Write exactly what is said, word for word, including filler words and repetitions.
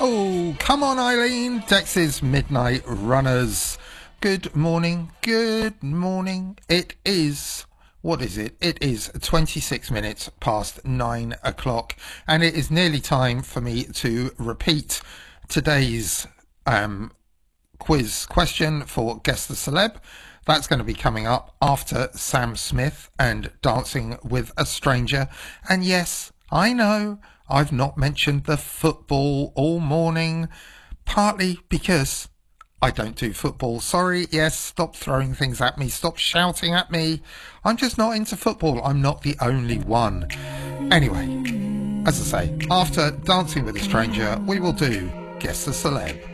Oh, come on, Eileen. Dex's Midnight Runners. Good morning. Good morning. It is, what is it? It is twenty-six minutes past nine o'clock, and it is nearly time for me to repeat today's um, quiz question for Guess the Celeb. That's going to be coming up after Sam Smith and Dancing with a Stranger. And yes, I know I've not mentioned the football all morning, partly because I don't do football. Sorry, yes, stop throwing things at me, stop shouting at me. I'm just not into football. I'm not the only one. Anyway, as I say, after Dancing with a Stranger, we will do Guess the Celeb.